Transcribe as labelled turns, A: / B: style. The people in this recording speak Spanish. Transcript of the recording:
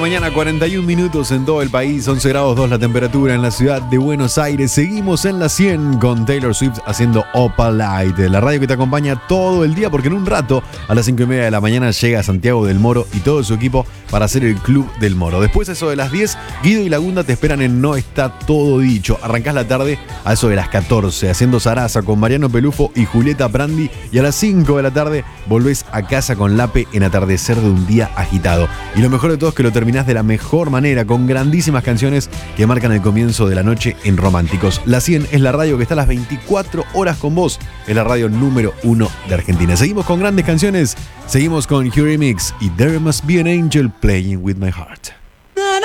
A: mañana, 41 minutos en todo el país, 11 grados 2 la temperatura en la ciudad de Buenos Aires. Seguimos en la 100 con Taylor Swift haciendo Opal Light, la radio que te acompaña todo el día, porque en un rato, a las 5:30 de la mañana, llega Santiago del Moro y todo su equipo para hacer el Club del Moro. Después, a eso de las 10, Guido y Lagunda te esperan en No Está Todo Dicho. Arrancás la tarde a eso de las 14, haciendo Zaraza con Mariano Pelufo y Julieta Brandi. Y a las 5 de la tarde, volvés a casa con Lape en Atardecer de un Día Agitado. Y lo mejor de todo es que lo terminás de la mejor manera, con grandísimas canciones que marcan el comienzo de la noche en Románticos. La 100 es la radio que está a las 24 horas con vos. Es la radio número 1 de Argentina. Seguimos con grandes canciones. Seguimos con Hurry Mix y There Must Be an Angel Playing With My Heart.